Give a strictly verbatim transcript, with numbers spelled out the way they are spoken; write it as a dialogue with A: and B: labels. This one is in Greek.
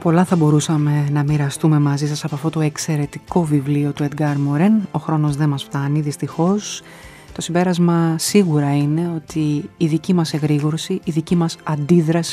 A: Πολλά θα μπορούσαμε να μοιραστούμε μαζί σας από αυτό το εξαιρετικό βιβλίο του Edgar Morin. Ο χρόνος δεν μας φτάνει, δυστυχώς. Το συμπέρασμα σίγουρα είναι ότι η δική μας εγρήγορση, η δική μας αντίδραση